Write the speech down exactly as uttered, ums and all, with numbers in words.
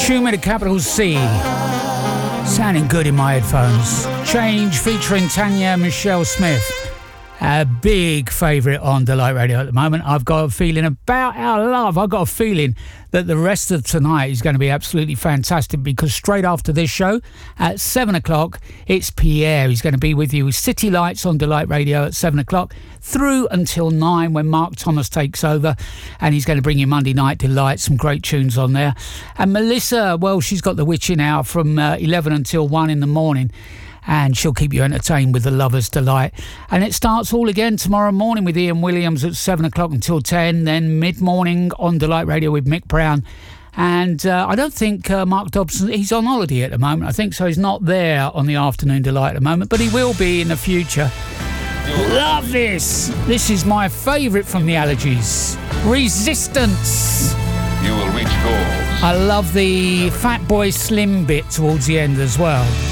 Tune with a capital C. Sounding good in my headphones. Change featuring Tanya Michelle Smith. A big favourite on Delight Radio at the moment. I've got a feeling about our love. I've got a feeling that the rest of tonight is going to be absolutely fantastic, because straight after this show at seven o'clock, it's Pierre. He's going to be with you with City Lights on Delight Radio at seven o'clock through until nine when Mark Thomas takes over, and he's going to bring you Monday Night Delight, some great tunes on there. And Melissa, well, she's got the witching hour from uh, eleven until one in the morning, and she'll keep you entertained with the Lover's Delight. And it starts all again tomorrow morning with Ian Williams at seven o'clock until ten, then mid-morning on Delight Radio with Mick Brown. And uh, I don't think uh, Mark Dobson, he's on holiday at the moment. I think so. He's not there on the Afternoon Delight at the moment, but he will be in the future. Love this. This is my favourite from the Allergies. Resistance. You will reach goals. I love the Fatboy Slim bit towards the end as well.